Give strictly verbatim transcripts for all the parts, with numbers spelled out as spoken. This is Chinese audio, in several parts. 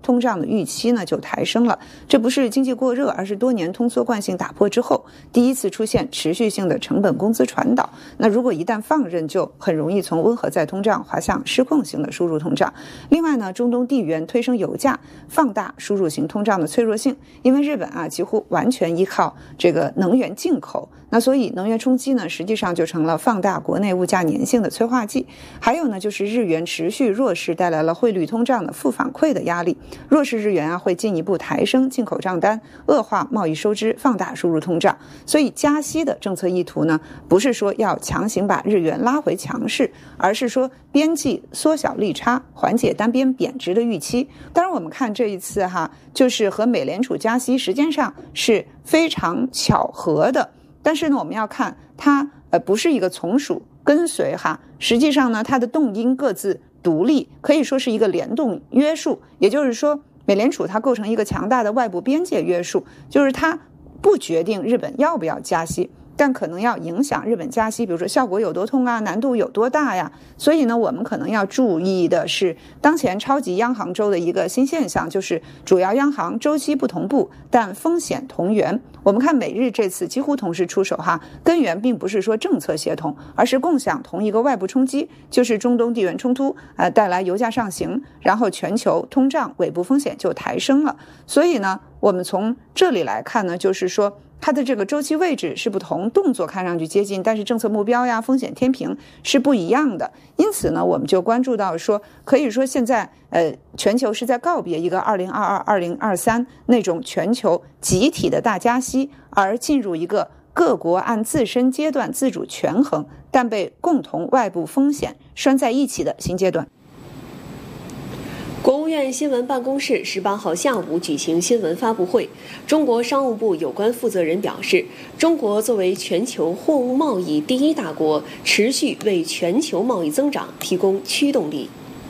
通胀的预期呢就抬升了。这不是经济过热，而是多年通缩惯性打破之后第一次出现持续性的成本工资传导。那如果一旦放任，就很容易从温和再通胀滑向失控型的输入通胀。另外呢，中东地缘推升油价，放大输入型通胀的脆弱性，因为日本啊几乎完全依靠这个能源进口，那所以能源冲击呢实际上就成了放大国内物价粘性的催化剂。还有呢，就是日元持续弱势带来了汇率通胀的负反馈的压力，弱势日元啊会进一步抬升进口账单，恶化贸易收支，放大输入通胀。所以加息的政策意图呢，不是说要强行把日元拉回强势，而是说边际缩小利差，缓解单边贬值的预期。当然我们看这一次哈，就是和美联储加息实际上是非常巧合的，但是呢我们要看它呃不是一个从属跟随哈，实际上呢它的动因各自独立，可以说是一个联动约束。也就是说美联储它构成一个强大的外部边界约束，就是它不决定日本要不要加息，但可能要影响日本加息，比如说效果有多痛啊，难度有多大呀。所以呢我们可能要注意的是当前超级央行周的一个新现象，就是主要央行周期不同步，但风险同源。我们看美日这次几乎同时出手哈，根源并不是说政策协同，而是共享同一个外部冲击，就是中东地缘冲突呃带来油价上行，然后全球通胀尾部风险就抬升了。所以呢我们从这里来看呢，就是说它的这个周期位置是不同，动作看上去接近，但是政策目标呀、风险天平是不一样的。因此呢，我们就关注到说，可以说现在呃，全球是在告别一个二零二二、二零二三那种全球集体的大加息，而进入一个各国按自身阶段自主权衡，但被共同外部风险拴在一起的新阶段。 国务院新闻办公室十八号下午举行新闻发布会，中国商务部有关负责人表示，中国作为全球货物贸易第一大国，持续为全球贸易增长提供驱动力。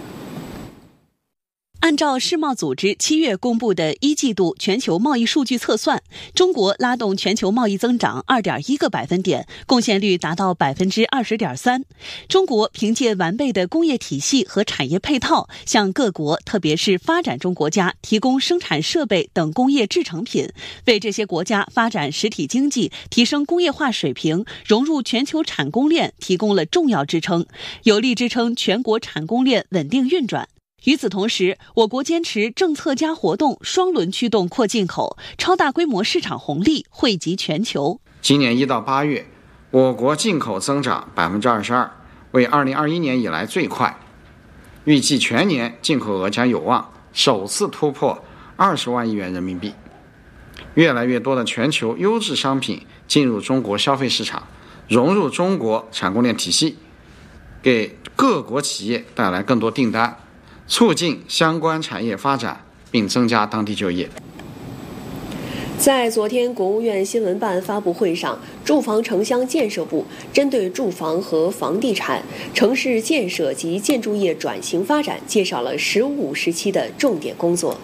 按照世贸组织七月公布的一季度全球贸易数据测算，中国拉动全球贸易增长 二点一 个百分点，贡献率达到 百分之二十点三。中国凭借完备的工业体系和产业配套，向各国特别是发展中国家提供生产设备等工业制成品，为这些国家发展实体经济、提升工业化水平、融入全球产供链提供了重要支撑，有力支撑全国产供链稳定运转。与此同时，我国坚持政策加活动双轮驱动扩进口，超大规模市场红利惠及全球。 今年一到八月，我国进口增长 百分之二十二， 为二零二一年以来最快。预计全年进口额将有望首次突破二十万亿元人民币。越来越多的全球优质商品进入中国消费市场，融入中国产供链体系，给各国企业带来更多订单，促进相关产业发展，并增加当地就业。 在昨天国务院新闻办发布会上，住房城乡建设部针对住房和房地产、城市建设及建筑业转型发展介绍了“十五”时期的重点工作。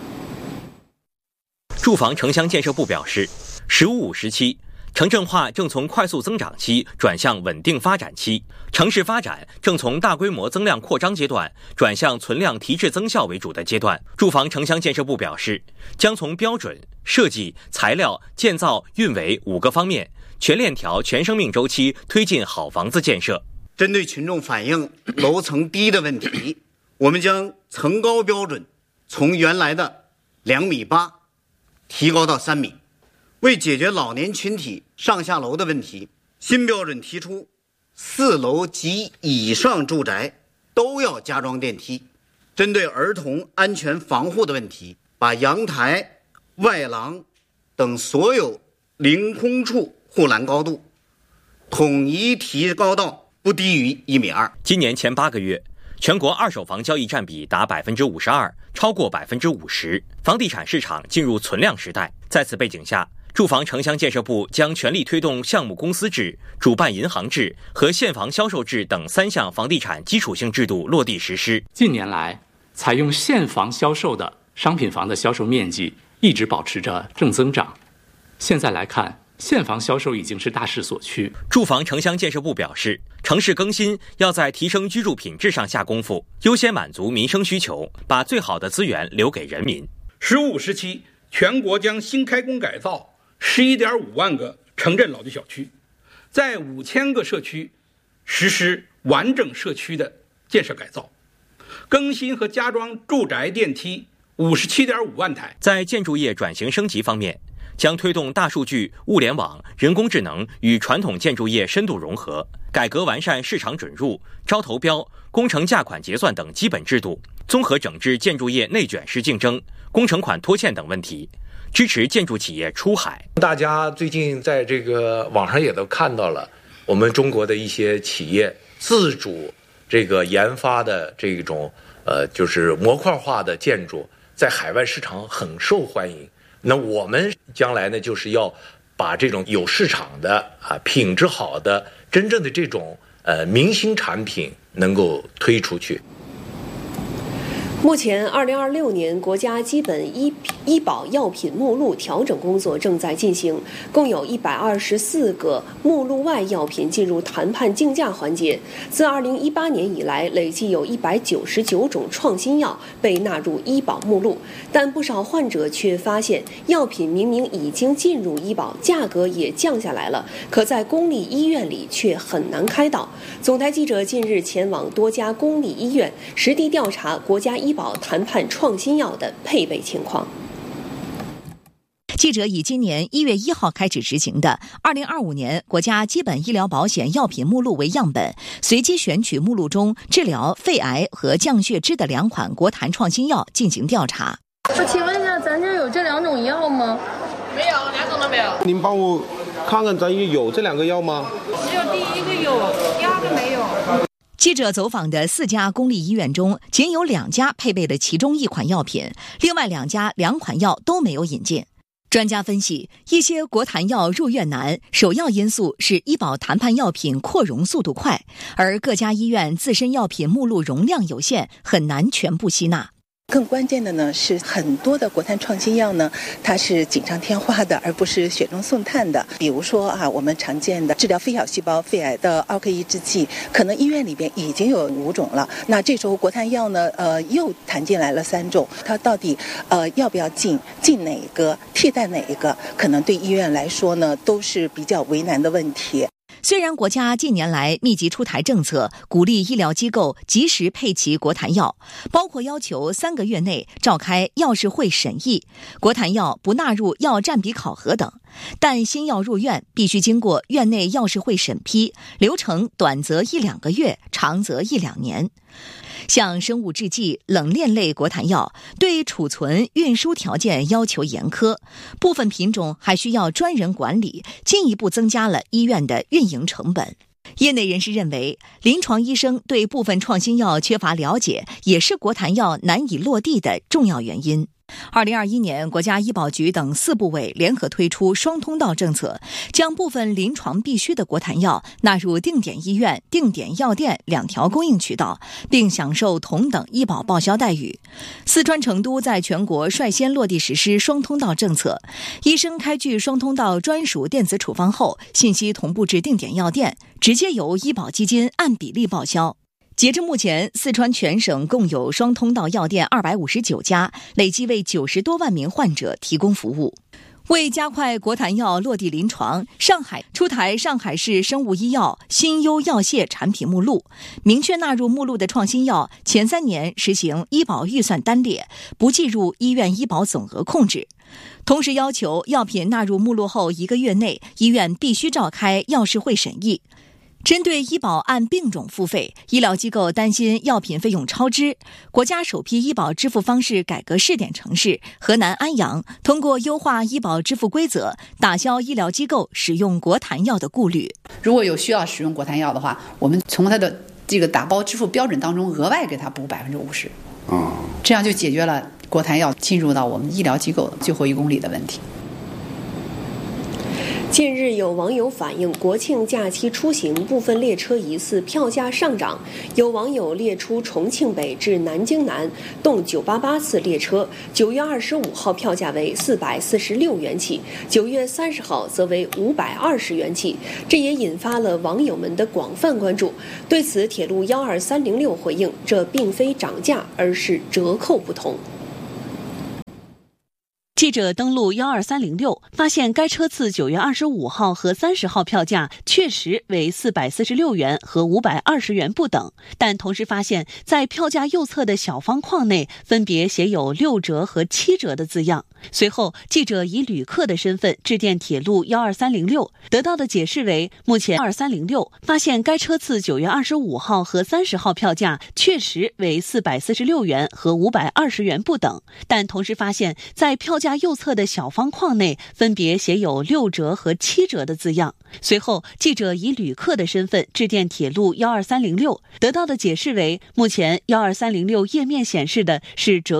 住房城乡建设部表示，“十五”时期城镇化正从快速增长期转向稳定发展期，城市发展正从大规模增量扩张阶段转向存量提质增效为主的阶段。住房城乡建设部表示，将从标准、设计、材料、建造、运维五个方面全链条、全生命周期推进好房子建设。 针对群众反映楼层低的问题，我们将层高标准从原来的两米八提高到三米。为解决老年群体上下楼的问题，新标准提出四楼及以上住宅都要加装电梯。针对儿童安全防护的问题，把阳台、外廊等所有凌空处护栏高度统一提高到不低于一米二。 今年前八个月，全国二手房交易占比达百分之五十二，超过百分之五十，房地产市场进入存量时代。在此背景下，住房城乡建设部将全力推动项目公司制、主办银行制和现房销售制等三项房地产基础性制度落地实施。 近年来，采用现房销售的商品房的销售面积一直保持着正增长。现在来看，现房销售已经是大势所趋。 住房城乡建设部表示， 城市更新要在提升居住品质上下功夫，优先满足民生需求，把最好的资源留给人民。 十五时期，全国将新开工改造十一点五万个城镇老旧小区，在五千个社区实施完整社区的建设改造，更新和加装住宅电梯五十七点五万台。 在建筑业转型升级方面，将推动大数据、物联网、人工智能与传统建筑业深度融合，改革完善市场准入、招投标、工程价款结算等基本制度，综合整治建筑业内卷式竞争、工程款拖欠等问题，支持建筑企业出海。 大家最近在这个网上也都看到了，我们中国的一些企业自主这个研发的这种呃，就是模块化的建筑，在海外市场很受欢迎。那我们将来呢，就是要把这种有市场的啊、品质好的、真正的这种呃明星产品能够推出去。 目前，二零二六年国家基本医医保药品目录调整工作正在进行，共有一百二十四个目录外药品进入谈判竞价环节。自二零一八年以来，累计有一百九十九种创新药被纳入医保目录，但不少患者却发现，药品明明已经进入医保，价格也降下来了，可在公立医院里却很难开到。总台记者近日前往多家公立医院，实地调查国家医保谈判创新药的配备情况。 记者以今年一月一号开始执行的二零二五年国家基本医疗保险药品目录为样本，随机选取目录中治疗肺癌和降血脂的两款国谈创新药进行调查。 我请问一下，咱这有这两种药吗？ 没有，两种都没有。 您帮我看看，咱有这两个药吗？ 只有第一个有，第二个没有。 记者走访的四家公立医院中，仅有两家配备了其中一款药品，另外两家两款药都没有引进。专家分析，一些国谈药入院难，首要因素是医保谈判药品扩容速度快，而各家医院自身药品目录容量有限，很难全部吸纳。 更关键的呢是很多的国谈创新药呢，它是锦上添花的，而不是雪中送炭的。比如说啊，我们常见的治疗非小细胞肺癌的奥克抑制剂，可能医院里边已经有五种了。那这时候国谈药呢，呃，又谈进来了三种，它到底呃要不要进，进哪一个，替代哪一个，可能对医院来说呢，都是比较为难的问题。 虽然国家近年来密集出台政策，鼓励医疗机构及时配齐国谈药，包括要求三个月内召开药事会审议，国谈药不纳入药占比考核等，但新药入院必须经过院内药事会审批，流程短则一两个月，长则一两年。像生物制剂、冷链类国谈药，对储存、运输条件要求严苛，部分品种还需要专人管理，进一步增加了医院的运营成本。业内人士认为，临床医生对部分创新药缺乏了解，也是国谈药难以落地的重要原因。二零二一年，国家医保局等四部委联合推出双通道政策，将部分临床必需的国谈药纳入定点医院、定点药店两条供应渠道，并享受同等医保报销待遇。四川成都在全国率先落地实施双通道政策，医生开具双通道专属电子处方后，信息同步至定点药店，直接由医保基金按比例报销。截至目前，四川全省共有双通道药店二百五十九家，累计为九十多万名患者提供服务。为加快国谈药落地临床，上海出台上海市生物医药新优药械产品目录，明确纳入目录的创新药前三年实行医保预算单列，不计入医院医保总额控制。同时要求药品纳入目录后一个月内，医院必须召开药事会审议。针对医保按病种付费，医疗机构担心药品费用超支，国家首批医保支付方式改革试点城市河南安阳，通过优化医保支付规则，打消医疗机构使用国谈药的顾虑。 如果有需要使用国谈药的话，我们从它的这个打包支付标准当中额外给它补百分之五十，这样就解决了国谈药进入到我们医疗机构最后一公里的问题。 近日有网友反映，国庆假期出行部分列车疑似票价上涨。有网友列出重庆北至南京南动九八八次列车，九月二十五号票价为四百四十六元起，九月三十号则为五百二十元起，这也引发了网友们的广泛关注。对此，铁路幺二三零六回应，这并非涨价，而是折扣不同。 记者登录幺二三零六，发现该车次九月二十五号和三十号票价确实为四百四十六元和五百二十元不等，但同时发现，在票价右侧的小方框内分别写有六折和七折的字样。随后，记者以旅客的身份致电铁路幺二三零六，得到的解释为，目前二三零六发现该车次九月二十五号和三十号票价确实为四百四十六元和五百二十元不等，但同时发现，在票价右侧的小方框内分别写有六折和七折的字样。随后，记者以旅客的身份致电铁路幺二三零六，得到的解释为，目前幺二三零六页面显示的是折